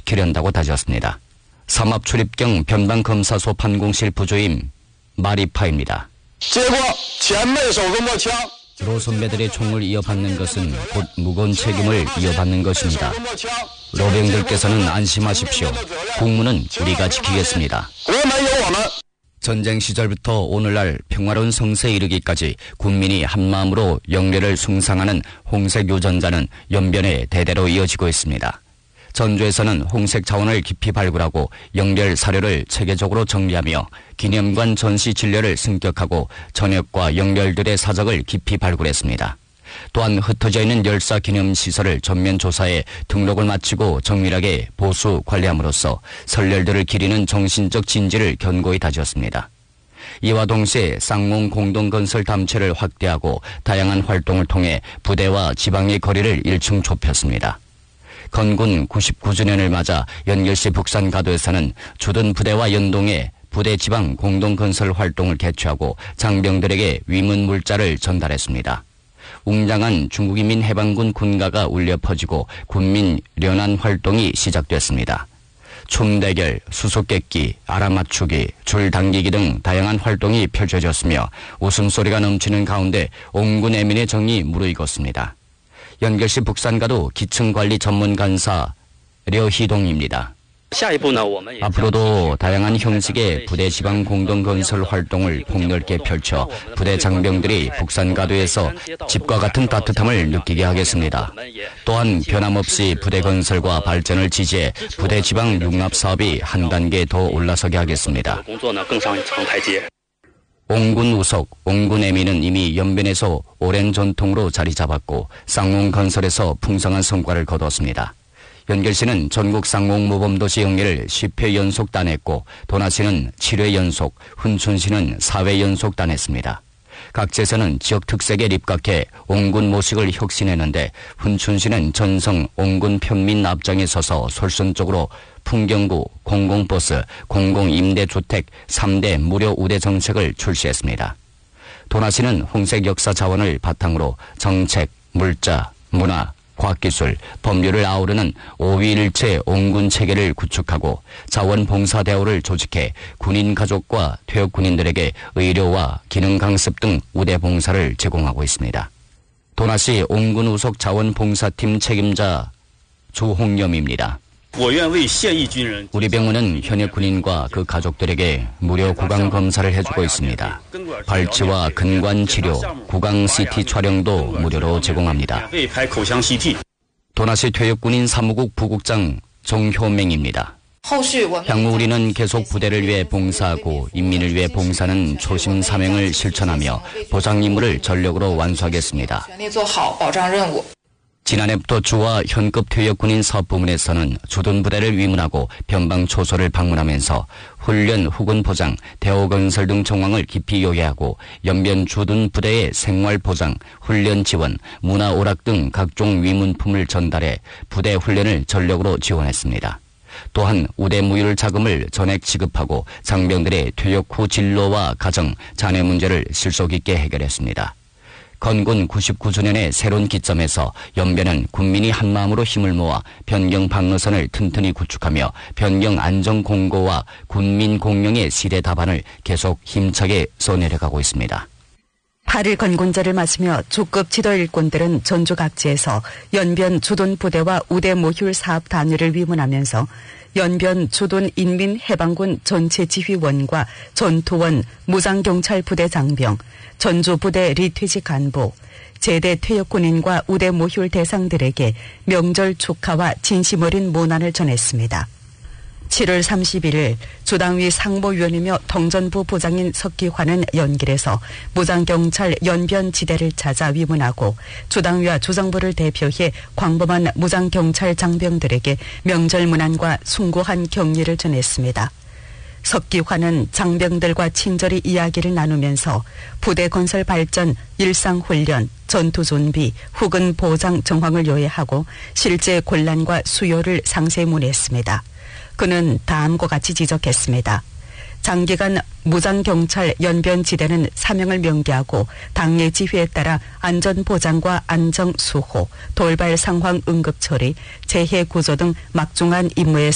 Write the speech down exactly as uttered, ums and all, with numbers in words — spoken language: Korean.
기련다고 다졌습니다. 삼합출입경 변방검사소 판공실 부주임 마리파입니다. 로 선배들의 총을 이어받는 것은 곧 무거운 책임을 이어받는 것입니다. 로병들께서는 안심하십시오. 국무는 우리가 지키겠습니다. 전쟁 시절부터 오늘날 평화로운 성세에 이르기까지 국민이 한마음으로 영례를 숭상하는 홍색 유전자는 연변에 대대로 이어지고 있습니다. 전주에서는 홍색 자원을 깊이 발굴하고 영렬 사료를 체계적으로 정리하며 기념관 전시 진료를 승격하고 전역과 영렬들의 사적을 깊이 발굴했습니다. 또한 흩어져 있는 열사 기념시설을 전면 조사해 등록을 마치고 정밀하게 보수 관리함으로써 선렬들을 기리는 정신적 진지를 견고히 다졌습니다. 이와 동시에 쌍몽 공동건설 담체를 확대하고 다양한 활동을 통해 부대와 지방의 거리를 일층 좁혔습니다. 건군 구십구 주년을 맞아 연결시 북산가도에서는 주둔 부대와 연동해 부대 지방 공동건설 활동을 개최하고 장병들에게 위문 물자를 전달했습니다. 웅장한 중국인민 해방군 군가가 울려 퍼지고 군민 연한 활동이 시작됐습니다. 춤 대결, 수수께끼, 알아맞추기, 줄 당기기 등 다양한 활동이 펼쳐졌으며 웃음소리가 넘치는 가운데 옹군 애민의 정이 무르익었습니다. 연결시 북산가도 기층관리 전문간사 려희동입니다. 앞으로도 다양한 형식의 부대 지방 공동건설 활동을 폭넓게 펼쳐 부대 장병들이 북산가도에서 집과 같은 따뜻함을 느끼게 하겠습니다. 또한 변함없이 부대 건설과 발전을 지지해 부대 지방 융합 사업이 한 단계 더 올라서게 하겠습니다. 옹군 우석, 옹군 애미는 이미 연변에서 오랜 전통으로 자리 잡았고 쌍몽건설에서 풍성한 성과를 거뒀습니다. 연결시는 전국 쌍몽 모범도시 영예를 십 회 연속 따냈고 도나시는 칠 회 연속, 훈춘시는 사 회 연속 따냈습니다. 각지에서는 지역 특색에 입각해 옹군 모식을 혁신했는데 훈춘시는 전성 옹군 편민 앞장에 서서 솔선적으로 풍경구, 공공버스, 공공임대주택 삼 대 무료 우대 정책을 출시했습니다. 도나시는 홍색 역사 자원을 바탕으로 정책, 물자, 문화, 과학기술, 법률을 아우르는 오위일체 옹군 체계를 구축하고 자원봉사대오를 조직해 군인 가족과 퇴역 군인들에게 의료와 기능 강습 등 우대 봉사를 제공하고 있습니다. 도나시 옹군 우석 자원봉사팀 책임자 조홍염입니다. 우리 병원은 현역 군인과 그 가족들에게 무료 구강 검사를 해주고 있습니다. 발치와 근관 치료, 구강 씨티 촬영도 무료로 제공합니다. 도나시 퇴역 군인 사무국 부국장 정효맹입니다. 향후 우리는 계속 부대를 위해 봉사하고 인민을 위해 봉사하는 초심 사명을 실천하며 보상 임무를 전력으로 완수하겠습니다. 지난해부터 주와 현급 퇴역군인 사업부문에서는 주둔 부대를 위문하고 변방초소를 방문하면서 훈련 후군 보장, 대오건설 등 정황을 깊이 요약하고 연변 주둔 부대의 생활 보장, 훈련 지원, 문화 오락 등 각종 위문품을 전달해 부대 훈련을 전력으로 지원했습니다. 또한 우대 무율 자금을 전액 지급하고 장병들의 퇴역 후 진로와 가정, 자녀 문제를 실속 있게 해결했습니다. 건군 구십구 주년의 새로운 기점에서 연변은 국민이 한마음으로 힘을 모아 변경 방어선을 튼튼히 구축하며 변경 안정 공고와 군민 공영의 시대 답안을 계속 힘차게 써내려가고 있습니다. 팔일 건군제를 맞으며 조급 지도 일꾼들은 전주 각지에서 연변 주둔 부대와 우대 모듈 사업 단위를 위문하면서 연변 주둔 인민 해방군 전체 지휘원과 전투원, 무장경찰 부대 장병, 전주 부대 리퇴직 간부, 제대 퇴역 군인과 우대 모듈 대상들에게 명절 축하와 진심 어린 모난을 전했습니다. 칠월 삼십일일 주당위 상무위원이며 통전부 부장인 석기환은 연길에서 무장경찰 연변지대를 찾아 위문하고 주당위와 주정부를 대표해 광범한 무장경찰 장병들에게 명절 문안과 숭고한 격려를 전했습니다. 석기환은 장병들과 친절히 이야기를 나누면서 부대 건설 발전, 일상훈련, 전투 준비, 후근 보장 정황을 요약하고 실제 곤란과 수요를 상세히 문의했습니다. 그는 다음과 같이 지적했습니다. 장기간 무장경찰 연변지대는 사명을 명기하고 당의 지휘에 따라 안전보장과 안정수호, 돌발 상황 응급처리, 재해구조 등 막중한 임무에